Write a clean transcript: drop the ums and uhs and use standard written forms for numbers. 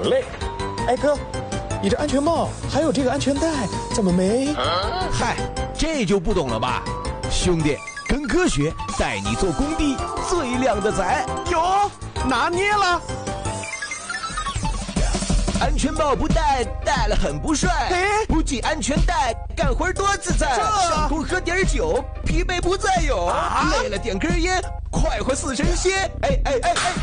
累。哎哥，你这安全帽还有这个安全带怎么没？ 嗨，这就不懂了吧？兄弟，跟科学带你做工地最靓的仔。 有，拿捏了。 安全帽不戴，戴了很不帅。不系安全带，干活多自在。上工喝点酒，疲惫不再有。累了点根烟，快活似神仙。哎哎哎哎